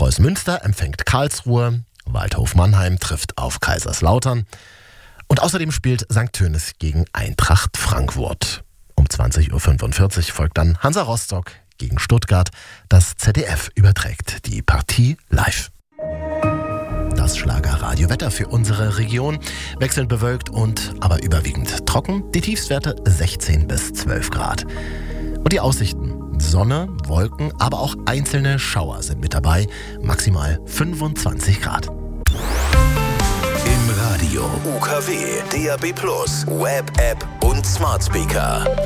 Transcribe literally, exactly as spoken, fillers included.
Preußen Münster empfängt Karlsruhe, Waldhof Mannheim trifft auf Kaiserslautern und außerdem spielt Sankt Tönis gegen Eintracht Frankfurt. Um zwanzig Uhr fünfundvierzig folgt dann Hansa Rostock gegen Stuttgart. Das Z D F überträgt die Partie live. Das Schlagerradiowetter für unsere Region. Wechselnd bewölkt und aber überwiegend trocken. Die Tiefstwerte sechzehn bis zwölf Grad. Und die Aussichten: Sonne, Wolken, aber auch einzelne Schauer sind mit dabei. Maximal fünfundzwanzig Grad. Im Radio U K W, D A B plus, Web-App und Smart Speaker.